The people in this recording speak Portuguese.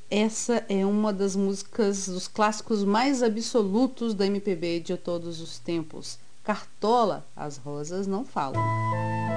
Essa é uma das músicas, dos clássicos mais absolutos da MPB de todos os tempos. Cartola, as rosas não falam.